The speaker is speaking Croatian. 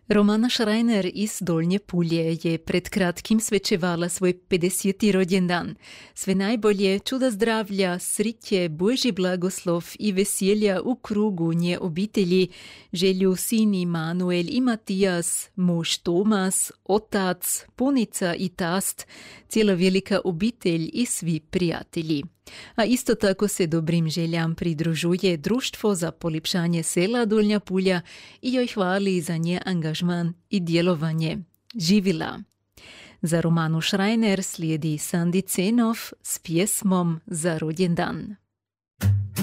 Romana Schreiner iz Dolnje Pulje je pred kratkim svečevala svoj 50. rođendan. Sve najbolje, čuda zdravlja, sritje, Božji blagoslov i veselja u krugu nje obitelji želju sini Manuel i Matijas, muž Tomas, otac, punica i tast, cijela velika obitelj i svi prijatelji. A isto tako se dobrim željam pridružuje Društvo za polepšanje sela Dolnja Pulja i joj hvali za nje angažman i djelovanje. Živila! Za Romanu Schreiner slijedi Sandi Cenov s pjesmom za rođendan.